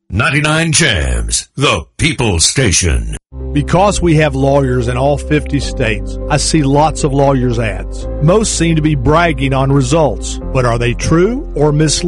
99 Jams, the People's Station. Because we have lawyers in all 50 states, I see lots of lawyers' ads. Most seem to be bragging on results, but are they true or misleading?